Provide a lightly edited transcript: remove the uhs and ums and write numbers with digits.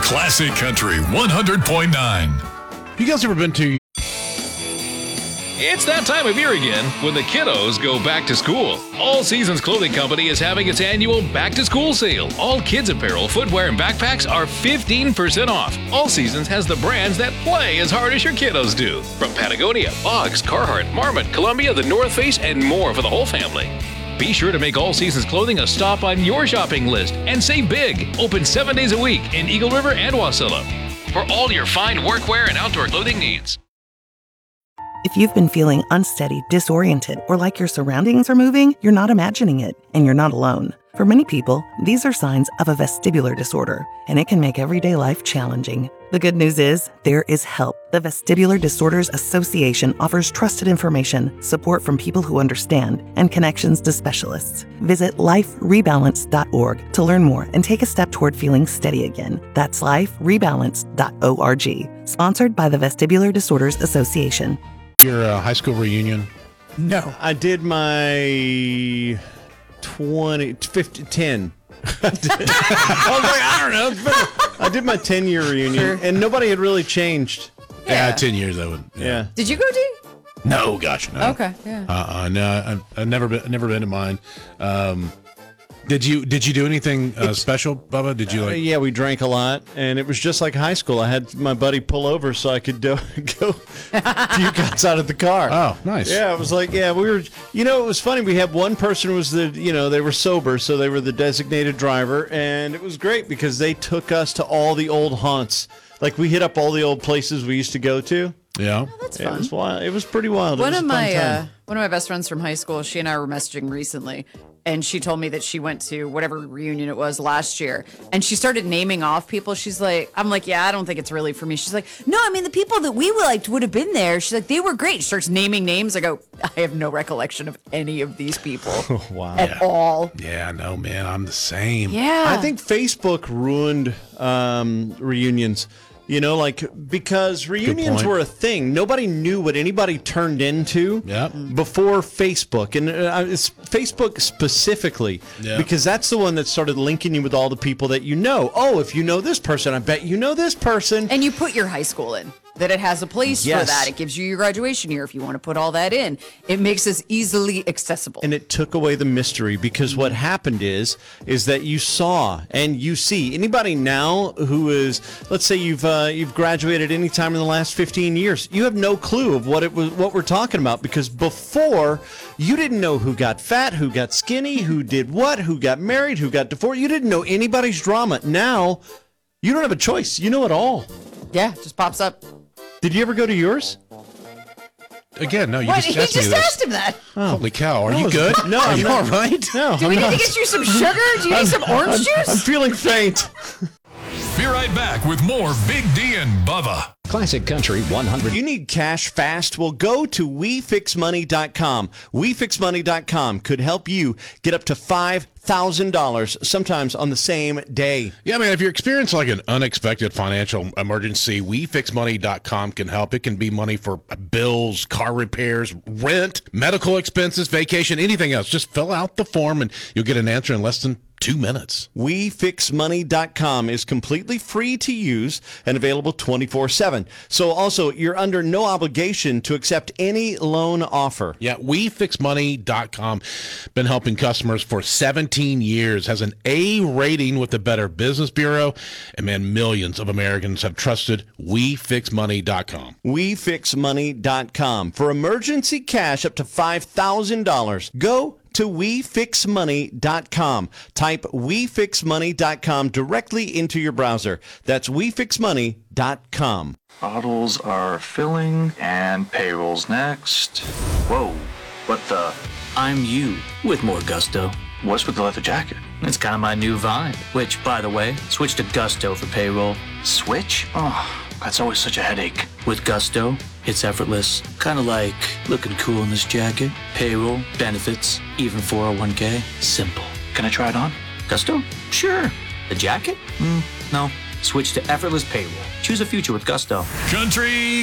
Classic Country 100.9. You guys ever been to... It's that time of year again when the kiddos go back to school. All Seasons Clothing Company is having its annual back to school sale. All kids apparel, footwear, and backpacks are 15% off. All Seasons has the brands that play as hard as your kiddos do. From Patagonia, Boggs, Carhartt, Marmot, Columbia, The North Face, and more for the whole family. Be sure to make All Seasons Clothing a stop on your shopping list and save big. Open 7 days a week in Eagle River and Wasilla for all your fine workwear and outdoor clothing needs. If you've been feeling unsteady, disoriented, or like your surroundings are moving, you're not imagining it, and you're not alone. For many people, these are signs of a vestibular disorder, and it can make everyday life challenging. The good news is, there is help. The Vestibular Disorders Association offers trusted information, support from people who understand, and connections to specialists. Visit liferebalance.org to learn more and take a step toward feeling steady again. That's liferebalance.org. Sponsored by the Vestibular Disorders Association. Your high school reunion? No. I did my 10. I don't know. I did my 10-year reunion, and nobody had really changed. Yeah, 10 years I would. Yeah. Did you go, D? No, gosh, no. Okay, yeah. No, I've never been to mine. Did you do anything special, Bubba? Did you yeah, we drank a lot, and it was just like high school. I had my buddy pull over so I could go puke outside of the car. Oh, nice. Yeah, it was like, we were, it was funny. We had one person was they were sober, so they were the designated driver, and it was great because they took us to all the old haunts. Like, we hit up all the old places we used to go to. Yeah. Oh, that's fun. It was wild. It was pretty wild. One of my best friends from high school, she and I were messaging recently, and she told me that she went to whatever reunion it was last year, and she started naming off people. She's like, I'm like, yeah, I don't think it's really for me. She's like, no, I mean, the people that we liked would have been there. She's like, they were great. She starts naming names. I go, I have no recollection of any of these people at all. Yeah, no, man, I'm the same. Yeah. I think Facebook ruined reunions. Because reunions were a thing. Nobody knew what anybody turned into before Facebook. And it's Facebook specifically, because that's the one that started linking you with all the people that you know. Oh, if you know this person, I bet you know this person. And you put your high school in. That it has a place for that. It gives you your graduation year if you want to put all that in. It makes us easily accessible. And it took away the mystery, because what happened is that you saw and you see anybody now who is, let's say you've graduated any time in the last 15 years, you have no clue of what we're talking about, because before you didn't know who got fat, who got skinny, who did what, who got married, who got divorced. You didn't know anybody's drama. Now you don't have a choice. You know it all. Yeah, it just pops up. Did you ever go to yours? Again, no, you What? just He asked me just this. asked him that. Holy cow, are you good? No, are you all right? No. Do we need to get you some sugar? Do you need some orange juice? I'm feeling faint. Be right back with more Big D and Bubba. Classic Country 100. You need cash fast? Well, go to WeFixMoney.com. WeFixMoney.com could help you get up to $5,000 sometimes on the same day. Yeah, man, if you're experiencing like an unexpected financial emergency, WeFixMoney.com can help. It can be money for bills, car repairs, rent, medical expenses, vacation, anything else. Just fill out the form and you'll get an answer in less than 2 minutes. WeFixMoney.com is completely free to use and available 24/7. So also, you're under no obligation to accept any loan offer. Yeah, WeFixMoney.com. Been helping customers for 17 years. Has an A rating with the Better Business Bureau. And man, millions of Americans have trusted WeFixMoney.com. WeFixMoney.com. For emergency cash up to $5,000. Go to WeFixMoney.com. Type WeFixMoney.com directly into your browser. That's WeFixMoney.com. Bottles are filling and payroll's next. Whoa, what the? I'm you with more gusto. What's with the leather jacket? It's kind of my new vibe, which, by the way, switch to Gusto for payroll. Switch? Oh, that's always such a headache. With Gusto, it's effortless. Kind of like looking cool in this jacket, payroll, benefits, even 401k. Simple. Can I try it on? Gusto? Sure. The jacket? No. Switch to effortless payroll. Choose a future with Gusto. Country